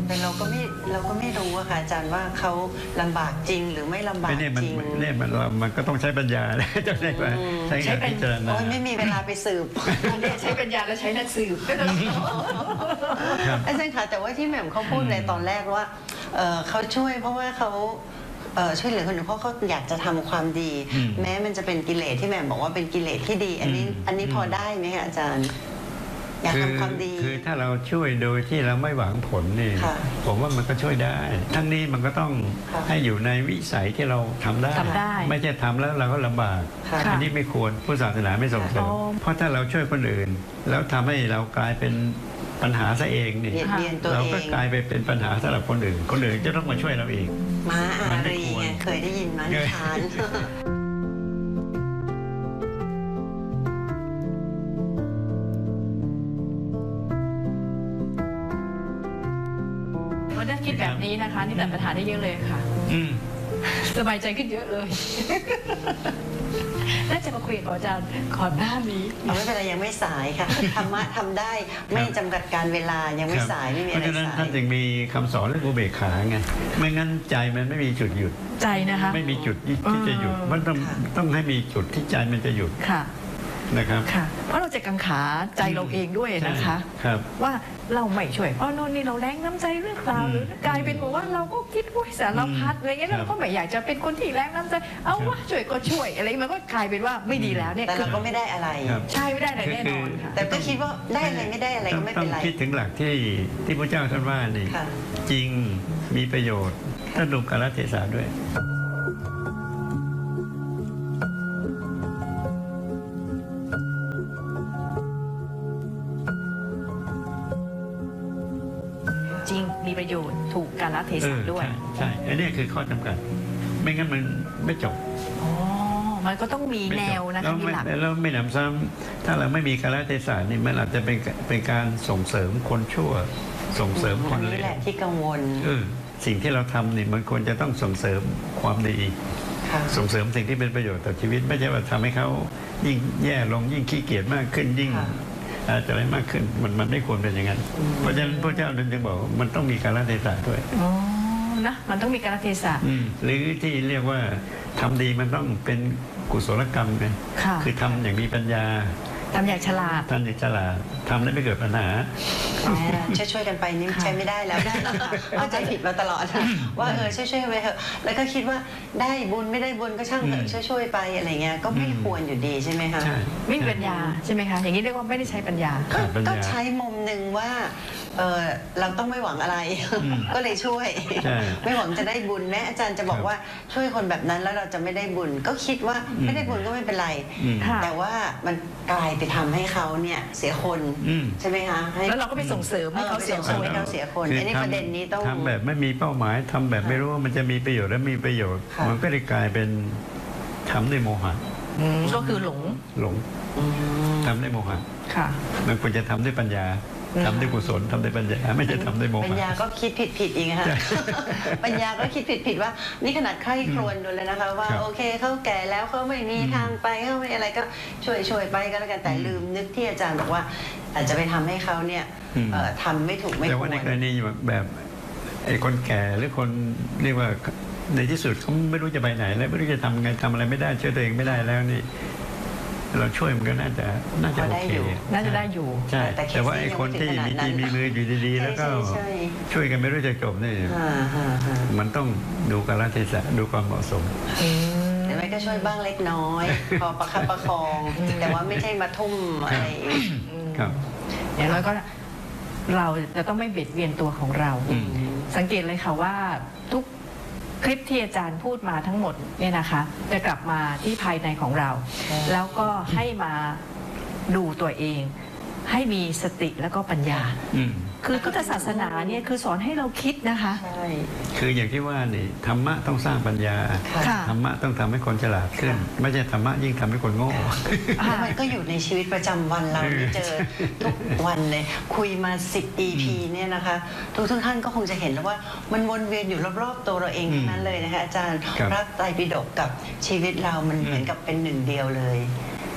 แต่เราก็ไม่รู้อะค่ะอาจารย์ว่าเขาลำบากจริงหรือไม่ลำบากจริงเนี่ยมันก็ต้องใช้ปัญญาจะได้ว่าใช้การพิจารณาไม่มีเวลาไปสืบเนี่ยใช้ปัญญาแล้วใช้นักสืบอาจารย์คะแต่ว่าที่แหม่มเขาพูดในตอนแรกว่าเขาช่วยเพราะว่าเขาช่วยเหลือคนอื่นเพราะเขาอยากจะทำความดีแม้มันจะเป็นกิเลสที่แหม่มบอกว่าเป็นกิเลสที่ดีอันนี้พอได้ไหมคะอาจารย์อยากทำความดีคือถ้าเราช่วยโดยที่เราไม่หวังผลนี่ผมว่ามันก็ช่วยได้ทั้งนี้มันก็ต้องให้อยู่ในวิสัยที่เราทำได้ไม่ใช่ทำแล้วเราก็ลำบากอันนี้ไม่ควรพุทธศาสนาไม่ส่งเสริมเพราะถ้าเราช่วยคนอื่นแล้วทำให้เรากลายเป็นปัญหาซะเองนี่เราก็กลายไปเป็นปัญหาสำหรับคนอื่นจะต้องมาช่วยเราอีกม้าอารีไงเคยได้ยินม้านิทานถ้าคิดแบบนี้นะคะนี่ตัดปัญหาได้เยอะเลยค่ะสบายใจขึ้นเยอะเลยน่าจะมาคุยกับอาจารย์ก่อนหน้านี้ไม่เป็นไรยังไม่สายค่ะธรรมะทำได้ไม่จำกัดการเวลายังไม่สายไม่มีอะไรสายเพราะฉะนั้นท่านจึงมีคำสอนเรื่องอุเบกขาไงไม่งั้นใจมันไม่มีจุดหยุดใจนะคะไม่มีจุดที่จะหยุดมันต้องให้มีจุดที่ใจมันจะหยุดค่ะนะครับเพราะเราจะกังขาใจเราเองด้วยนะคะว่าเราไม่ช่วยโน่นนี่เราแรงน้ำใจเรื่องราวหรือกลายเป็นว่าเราก็คิดว่าสารพัดอะไรเงี้ยเราก็ไม่อยากจะเป็นคนที่แรงน้ำใจเอาว่าช่วยก็ช่วยอะไรมันก็กลายเป็นว่าไม่ดีแล้วเนี่ยแต่เราก็ไม่ได้อะไรใช่ไม่ได้อะไรแน่นอนค่ะแต่ก็คิดว่าได้อะไรไม่ได้อะไรก็ไม่เป็นไรต้องคิดถึงหลักที่พระเจ้าท่านว่านี่จริงมีประโยชน์ถ้าดูกาลเทศะด้วยจริงมีประโยชน์ถูกกาลเทศะด้วยใช่อันนี้คือข้อจำกัดไม่งั้นมันไม่จบมันก็ต้องมีแนวนะคะมีหลักแล้วไม่หนำซ้ำถ้าเราไม่มีกาลเทศะนี่มันอาจจะเป็นการส่งเสริมคนชั่วส่งเสริมคนเลวนี่แหละที่กังวลสิ่งที่เราทำนี่มันควรจะต้องส่งเสริมความดีส่งเสริมสิ่งที่เป็นประโยชน์ต่อชีวิตไม่ใช่ว่าทำให้เขายิ่งแย่ลงยิ่งขี้เกียจมากขึ้นยิ่งอาจจะอะไรมากขึ้นมันไม่ควรเป็นอย่างนั้นเพราะฉะนั้นพระเจ้าจึงบอกมันต้องมีกาลเทศะด้วยนะมันต้องมีกาลเทศะหรือที่เรียกว่าทำดีมันต้องเป็นกุศลกรรมไงคือทำอย่างมีปัญญาทำอย่างฉลาดทำอย่างฉลาดทำได้ไม่เกิดปัญหาช่วยกันไปนี่ใช้ไม่ได้แล้วเข้าใจผิดมาตลอดว่าช่วยไปเถอะแล้วก็คิดว่าได้บุญไม่ได้บุญก็ช่างเถอะช่วยไปอะไรเงี้ยก็ไม่ควรอยู่ดีใช่ไหมคะไม่มีปัญญาใช่ไหมคะอย่างนี้เรียกว่าไม่ได้ใช้ปัญญาก็ใช้มุมหนึ่งว่าเราต้องไม่หวังอะไรก็เลยช่วยไม่หวังจะได้บุญแม้อาจารย์จะบอกว่าช่วยคนแบบนั้นแล้วเราจะไม่ได้บุญก็คิดว่าไม่ได้บุญก็ไม่เป็นไรแต่ว่ามันกลายไปทำให้เขาเนี่ยเสียคนใช่ไหมคะแล้วเราก็ไปส่งเสริมให้เขาเสียคนอันนี้ประเด็นนี้ต้องทำแบบไม่มีเป้าหมายทำแบบไม่รู้ว่ามันจะมีประโยชน์และมีประโยชน์มันก็เลยกลายเป็นทำด้วยโมหะก็คือหลงทำด้วยโมหะมันควรจะทำด้วยปัญญาทำด้วยกุศลทำด้วยปัญญาไม่ใช่ทำด้วยโมหะปัญญาก็คิดผิดอีกค่ะปัญญาก็คิดผิดว่านี่ขนาดใคร่ครวญดูเลยนะคะว่าโอเคเขาแก่แล้วเขาไม่มีทางไปเขาไม่อะไรก็ช่วยไปก็แล้วกันแต่ลืมนึกที่อาจารย์บอกว่าอาจจะไปทำให้เขาเนี่ยทำไม่ถูกไม่ควรแต่ว่าในกรณีแบบไอ้คนแก่หรือคนเรียกว่าในที่สุดเขาไม่รู้จะไปไหนแล้วไม่รู้จะทำไงทำอะไรไม่ได้ช่วยตัวเองไม่ได้แล้วนี่เราช่วยมันก็น่าจะโอเคน่าจะได้อยู่ใช่แต่ว่าไอ้คนที่มีมืออยู่ดีๆแล้วก็ช่วยกันไม่รู้จะจบนี่มันต้องดูกาลเทศะดูความเหมาะสมแต่ไม่ก็ช่วยบ้างเล็กน้อยพอประคับประคองแต่ว่าไม่ใช่มาทุ่มอะไรครับอย่างน้อยก็เราจะต้องไม่เบียดเบียนตัวของเราสังเกตเลยค่ะว่าทุกคลิปที่อาจารย์พูดมาทั้งหมดเนี่ยนะคะจะกลับมาที่ภายในของเราแล้วก็ให้มาดูตัวเองให้มีสติแล้วก็ปัญญาคือพุทธศาสนาเนี่ยคือสอนให้เราคิดนะคะใช่คืออย่างที่ว่านี่ธรรมะต้องสร้างปัญญาธรรมะต้องทำให้คนฉลาดขึ้นไม่ใช่ธรรมะยิ่งทำให้คนโง่แล้วมันก็อยู่ในชีวิตประจำวันเราเจอทุกวันเลยคุยมา10 EP เนี่ยนะคะทุกท่านก็คงจะเห็นแล้วว่ามันวนเวียนอยู่รอบๆตัวเราเองทั้งนั้นเลยนะคะอาจารย์พระไตรปิฎกกับชีวิตเรามันเหมือนกับเป็นหนึ่งเดียวเลย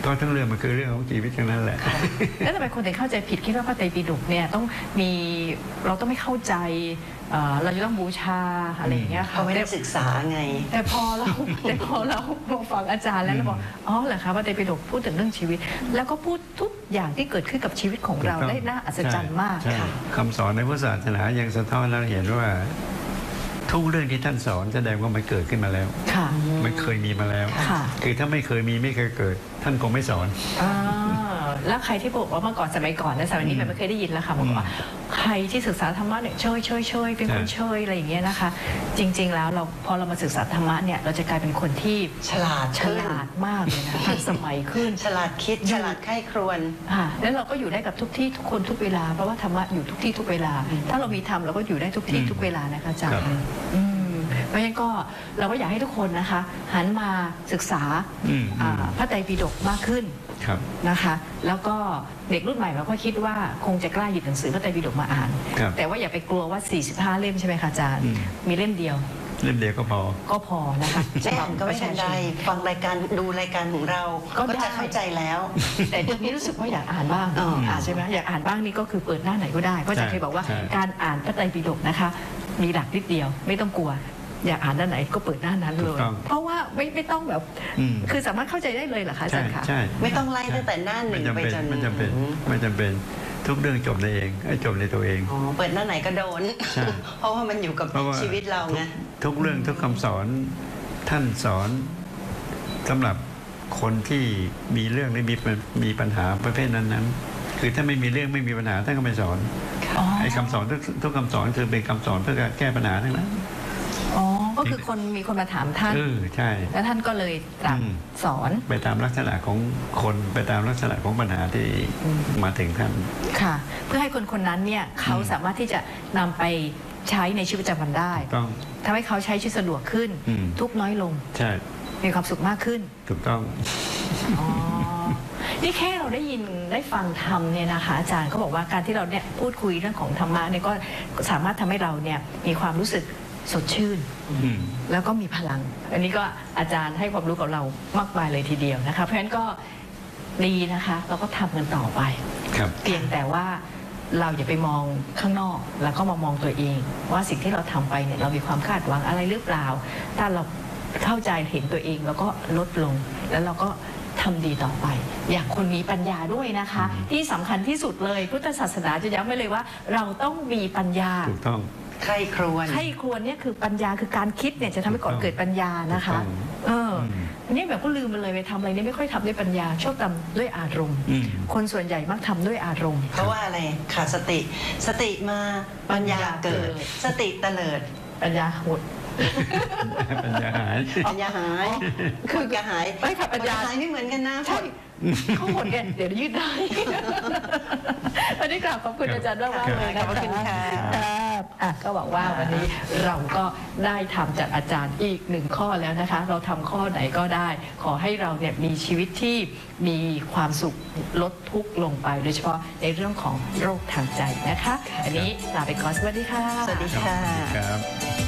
เพราะทั้งเรื่องมันคือเรื่องของชีวิตทั้งนั้นแหละแล้วทำไมคนถึงเข้าใจผิดคิดว่าพระไตรปิฎกเนี่ยต้องมีเราต้องไม่เข้าใจเราจะต้องบูชาอะไรอย่างเงี้ยค่ะเขาไม่ได้ศึกษาไงแต่พอเรามาฟังอาจารย์แล้วเราบอกอ๋อเหรอคะพระไตรปิฎกพูดถึงเรื่องชีวิต แล้วก็พูดทุกอย่างที่เกิดขึ้นกับชีวิตของเราได้น่าอัศจรรย์มากใช่ค่ะคำสอนในพุทธศาสนายังสะท้อนแล้วเห็นว่าทุกเรื่องที่ท่านสอนแสดงว่ามันเกิดขึ้นมาแล้วค่ะมันเคยมีมาแล้วค่ะคือถ้าไม่เคยมีไม่เคยเกิด ท่านคงไม่สอนแล้วใครที่บอกว่าเมื่อก่อนสมัยก่อนนะสมัยนี้มันไม่เคยได้ยินแล้วค่ะบอกว่าใครที่ศึกษาธรรมะเนี่ยเชยเป็นคนเชยอะไรอย่างเงี้ยนะคะ จริงๆแล้วพอเรามาศึกษาธรรมะเนี่ยเราจะกลายเป็นคนที่ฉลาดฉลาดมากเลยนะทันสมัยขึ้นฉลาดคิดฉลาดไข้ครวญค่ะแล้วเราก็อยู่ได้กับทุกที่ทุกคนทุกเวลาเพราะว่าธรรมะอยู่ทุกที่ทุกเวลา ถ้าเรามีธรรมเราก็อยู่ได้ทุกที่ทุกเวลานะคะอาจารครัย์บเพราะฉะนั้นก็เราก็อยากให้ทุกคนนะคะ หันมาศึกษาพระไตรปิฎกมากขึ้นครับนะคะ แล้วก็เด็กรุ่นใหม่เราก็คิดว่าคงจะกล้าหยิบหนังสือพระไตรปิฎกมาอ่านครับแต่ว่าอย่าไปกลัวว่า 45 เล่มใช่ไหมคะอาจารย์มีเล่มเดียวเล่มเดียวก็พอก็พอนะคะไม่อ่านก็ไม่เป็นไรฟังรายการดูรายการของเราก็ก็ได้จะเข้าใจแล้วแต่เดี๋ยวนี้รู้สึกว่าอยากอ่านบ้างอ๋ออ่ใช่ไหมอยากอ่านบ้างนี่ก็คือเปิดหน้าไหนก็ได้เพราะอาจารย์เคยบอกว่าใช่การอ่านพระไตรปิฎกนะคะ มีหลักนิดเดียวไม่ต้องกลัว อยากอ่านหน้าไหนก็เปิดหน้านั้นเลย เพราะว่าไม่ต้องแบบ คือสามารถเข้าใจได้เลยเหรอคะอาจาใช่รย์คะใช่ไม่ต้องไล่ตั้งแต่หน้าหนึ่งไม่จำไปเป็นจนไม่จำเป็นไม่จำเป็นทุกเรื่องจบในเองจบในตัวเองอ๋อเปิดหน้าไหนก็โดนใช่เพราะว่ามันอยู่กับเพราะว่าชีวิตเราไงทุกเรื่องทุกคำสอนท่านสอนสำหรับคนที่มีเรื่องหรือมีปัญหาประเภทนั้นๆ คือถ้าไม่มีเรื่องไม่มีปัญหาท่านก็ไม่สอนอ๋อไอ้คำสอนทุกคำสอนคือเป็นคำสอนเพื่อแก้ปัญหาทั้งนั้นอ๋อก็คือมีคนมาถามท่านใช่แล้วท่านก็เลยตรัสสอนไปตามลักษณะของคนไปตามลักษณะของปัญหาที่มาถึงท่านค่ะ เพื่อให้คนคนนั้นเนี่ยเขาสามารถที่จะนำไปใช้ในชีวิตประจำวันได้ต้องทำให้เขาใช้ชีวิตสะดวกขึ้น ทุกข์น้อยลงใช่มีความสุขมากขึ้นถูกต้องอ๋อ นี่แค่เราได้ยินได้ฟังธรรมเนี่ยนะคะอาจารย์เขาบอกว่าการที่เราเนี่ยพูดคุยเรื่องของธรรมะเนี่ยก็สามารถทำให้เราเนี่ยมีความรู้สึกสดชื่น แล้วก็มีพลัง อันนี้ก็อาจารย์ให้ความรู้กับเรามากมายเลยทีเดียวนะคะ เพราะฉะนั้นก็ดีนะคะ เราก็ทำกันต่อไปครับเพียงแต่ว่าเราอย่าไปมองข้างนอกแล้วก็มามองตัวเอง ว่าสิ่งที่เราทำไปเนี่ยเรามีความคาดหวังอะไรหรือเปล่า ถ้าเราเข้าใจเห็นตัวเองแล้วก็ลดลง แล้วเราก็ทำดีต่อไป อย่างคนมีปัญญาด้วยนะคะ ที่สำคัญที่สุดเลยพุทธศาสนาจะย้ำไว้เลยว่า เราต้องมีปัญญาถูกต้องใครครวญให้ครวญเนี่ยคือปัญญาคือการคิดเนี่ยจะทำให้ก่อนเกิดปัญญานะคะถูกต้องอันนี้แบบก็ลืมไปเลยไปทำอะไรเนี่ยไม่ค่อยทำด้วยปัญญาชอบทำด้วยอารมณ์ คนส่วนใหญ่มักทำด้วยอารมณ์เพราะว่าอะไรขาดสติ สติมาปัญญาเกิด สติเตลิดปัญญาหดปัญญาหายปัญญาหายคือจะหายไม่ค่ะปัญญาหายไม่เหมือนกันนะใช่เขาหดเนี่ยเดี๋ยวยืดได้ วันนี้กราบขอบคุณอาจารย์มากๆเลยนะขอบคุณค่ะก็หวังว่าวันนี้เราก็ได้ทำจากอาจารย์อีกหนึ่งข้อแล้วนะคะ เราทำข้อไหนก็ได้ ขอให้เราเนี่ยมีชีวิตที่มีความสุขลดทุกข์ลงไป โดยเฉพาะในเรื่องของโรคทางใจนะคะ อันนี้ลาไปก่อนสวัสดีค่ะสวัสดีค่ะครับ